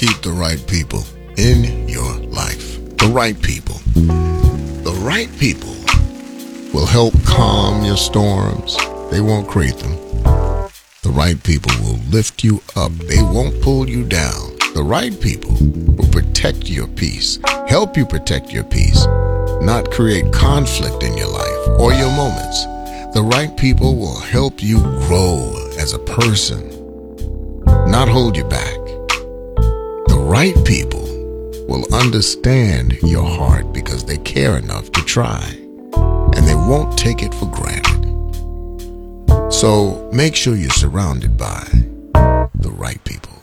keep the right people in your life. The right people. The right people will help calm your storms. They won't create them. The right people will lift you up. They won't pull you down. The right people will protect your peace, help you protect your peace, not create conflict in your life or your moments. The right people will help you grow as a person, not hold you back. The right people will understand your heart because they care enough to try, and they won't take it for granted. So make sure you're surrounded by the right people.